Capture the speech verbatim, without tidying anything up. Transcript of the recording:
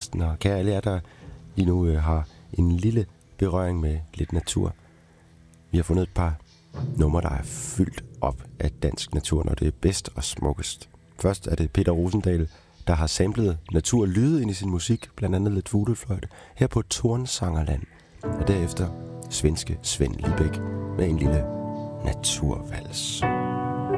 podcasten, og kære alle jer, der lige nu øh, har en lille berøring med lidt natur. Vi har fundet et par numre, der er fyldt op af dansk natur, når det er bedst og smukkest. Først er det Peter Rosendahl, der har samlet naturlyde ind i sin musik, blandt andet lidt fuglefløjte, her på Tornsangerland. Og derefter svenske Svend Libæk med en lille naturvals.